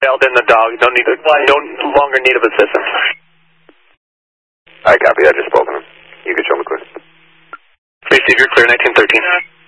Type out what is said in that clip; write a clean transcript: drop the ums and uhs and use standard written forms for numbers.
Failed in the dog. No longer need of assistance. I copy. I just spoke to him. You can show me clear. Receive your clear 1913.